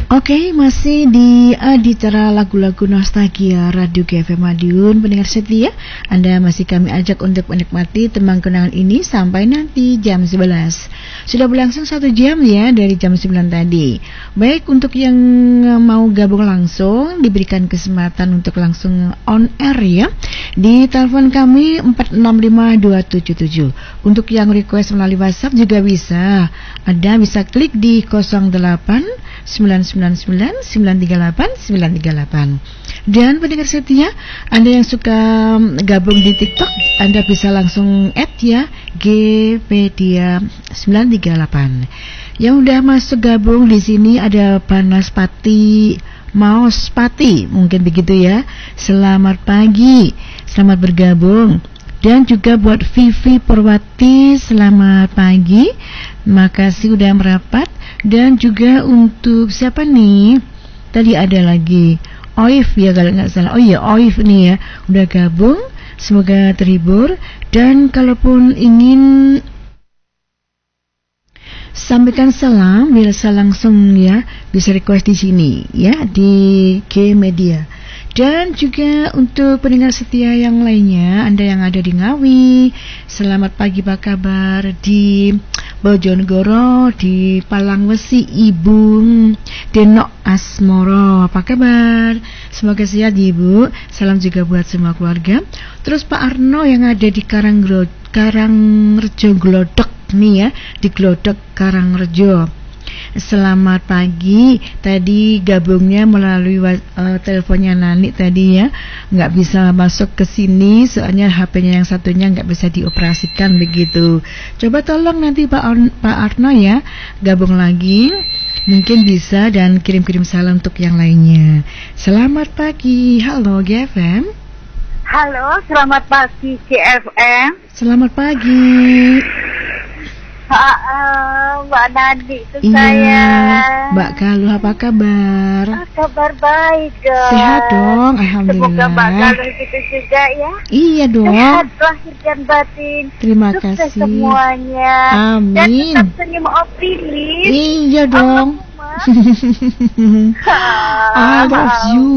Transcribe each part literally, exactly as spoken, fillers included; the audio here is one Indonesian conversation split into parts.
Oke, masih di acara lagu-lagu nostalgia Radio G F M Madiun. Pendengar setia, Anda masih kami ajak untuk menikmati tembang kenangan ini sampai nanti jam sebelas. Sudah berlangsung satu jam ya dari jam sembilan tadi. Baik, untuk yang mau gabung langsung diberikan kesempatan untuk langsung on air ya di telepon kami empat enam lima dua tujuh tujuh. Untuk yang request melalui WhatsApp juga bisa. Anda bisa klik di nol delapan sembilan sembilan sembilan sembilan tiga delapan sembilan tiga delapan. Dan pendengar setia, Anda yang suka gabung di TikTok, Anda bisa langsung add ya Gpedia sembilan tiga delapan. Yang udah masuk gabung di sini ada Banaspati Mauspati, mungkin begitu ya. Selamat pagi, selamat bergabung. Dan juga buat Vivi Purwati, selamat pagi. Makasih udah merapat. Dan juga untuk siapa nih? Tadi ada lagi Oif ya kalau nggak salah. Oh iya, Oif nih ya udah gabung. Semoga terhibur. Dan kalaupun ingin sampaikan salam, bisa langsung ya, bisa request di sini ya di G Media. Dan juga untuk pendengar setia yang lainnya, Anda yang ada di Ngawi, selamat pagi, apa kabar? Di Bojonegoro, di Palangbesi, Ibu Denok Asmoro, apa kabar? Semoga sehat Ibu. Salam juga buat semua keluarga. Terus Pak Arno yang ada di Karangrejo, Karangrejo Glodok nih ya, di Glodok Karangrejo. Selamat pagi. Tadi gabungnya melalui uh, teleponnya Nani tadi ya, nggak bisa masuk ke sini soalnya H P-nya yang satunya nggak bisa dioperasikan begitu. Coba tolong nanti Pak Ar- Pak Arno ya gabung lagi, mungkin bisa, dan kirim-kirim salam untuk yang lainnya. Selamat pagi, halo G F M. Halo, selamat pagi G F M. Selamat pagi. Ha, uh, Mbak Nadi itu iya, saya. Mbak Galuh apa kabar? Ah, kabar baik dong. Sehat dong, alhamdulillah. Semoga Mbak Galuh gitu juga ya. Iya dong. Sehat lahir dan batin. Terima Sukses kasih semuanya. Amin. Dan tetap senyum optimis. Iya dong. I love you.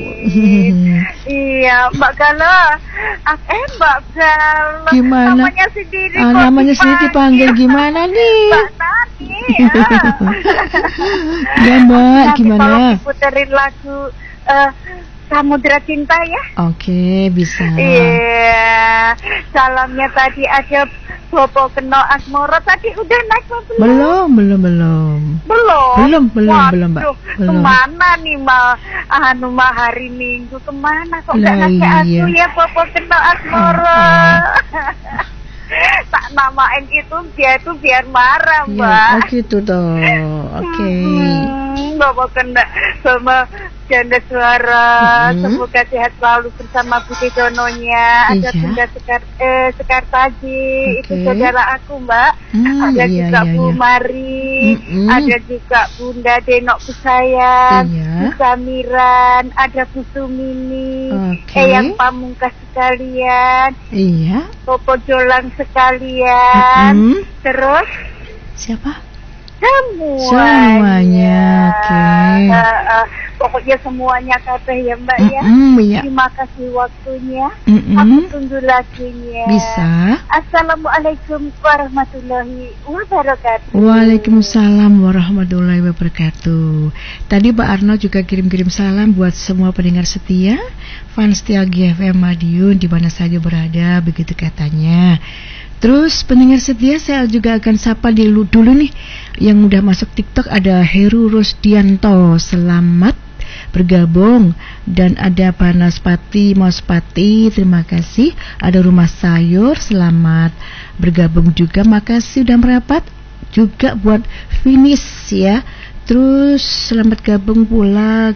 Iya, Mbak Galuh. Eh, Mbak Galuh. Gimana? Namanya sendiri. Ah, namanya sendiri dipanggil gimana nih? Mbak Nani. Ya. Ya Mbak, Nanti gimana? kalau diputerin lagu uh, Samudra Cinta ya. Oke, bisa. Iya. Salamnya tadi ada Bopo Keno Asmoro, tadi udah naik belum? Belum, belum, belum. Belum. Belum, belum, Waduh, belum, Mbak. Belum. Kemana nih mal? Anu mah hari Minggu kemana? Kok nggak Lah, ngasih iya. aku ya Bopo Keno Asmoro? Oh, Tak namain itu dia itu biar marah, Ya, Mbak. oh gitu toh. Oke. Hmm, Bopo Keno sama Janda Suara, Hmm. semoga sehat selalu bersama Budi Dononya. Ada Iya. Bunda Sekar, eh, Sekartaji, Oke. itu saudara aku Mbak. Hmm, Ada iya, juga iya, Bu iya. Mari, Mm-mm. ada juga Bunda Denok Kusayang, Iya. Bu Samiran, ada Bu Sumini, Oke. Eyang Pamungkas sekalian, Iya. Popo Jolang sekalian, Mm-mm. terus Siapa? semuanya. Semuanya, oke. Uh, uh, pokoknya semuanya kabeh ya Mbak ya. Mm-mm, iya. Terima kasih waktunya. Mm-mm. Aku tunggu lagunya. Bisa. Assalamualaikum warahmatullahi wabarakatuh. Waalaikumsalam warahmatullahi wabarakatuh. Tadi Pak Arno juga kirim-kirim salam buat semua pendengar setia, fans setia G F M Madiun di mana saja berada, begitu katanya. Terus pendengar setia, saya juga akan sapa dulu, dulu nih yang udah masuk TikTok. Ada Heru Rosdianto, selamat bergabung. Dan ada Banaspati Mauspati, terima kasih. Ada Rumah Sayur, selamat bergabung juga, makasih udah merapat. Juga buat Finis ya. Terus selamat gabung pula